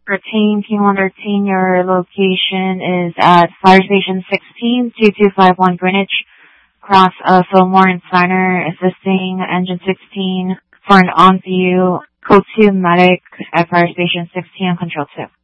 Team 113, your location is at Fire Station 16, 2251 Greenwich, across Fillmore and Steiner, assisting Engine 16 for an on-view code 2 medic at Fire Station 16 on Control 2.